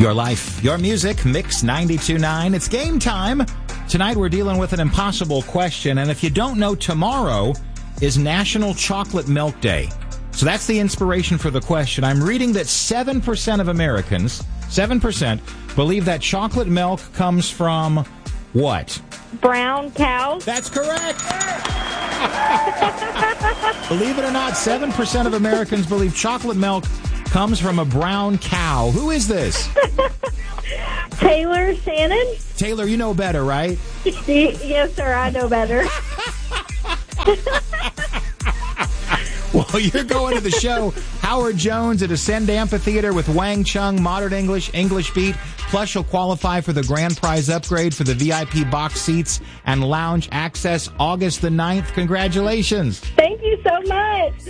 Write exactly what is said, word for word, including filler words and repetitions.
Your life, your music, Mix ninety-two point nine. It's game time. Tonight we're dealing with an impossible question, and if you don't know, tomorrow is National Chocolate Milk Day. So that's the inspiration for the question. I'm reading that seven percent of Americans, seven percent, believe that chocolate milk comes from what? Brown cows. That's correct. Believe it or not, seven percent of Americans believe chocolate milk comes from a brown cow. Who is this? Taylor Shannon. Taylor, you know better, right? Yes, sir, I know better. Well, you're going to the show Howard Jones at Ascend Amphitheater with Wang Chung, Modern English, English Beat. Plus, you'll qualify for the grand prize upgrade for the V I P box seats and lounge access August the ninth. Congratulations. Thank you so much.